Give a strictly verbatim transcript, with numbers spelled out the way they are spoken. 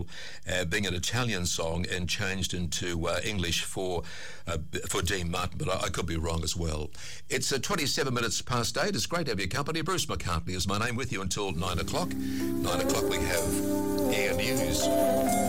uh, being an Italian song and changed into uh, English for uh, for Dean Martin, but I, I could be wrong as well. It's uh, twenty-seven minutes past eight. It's great to have your company. Bruce McCartney is my name, with you until nine o'clock. nine o'clock we have Air News.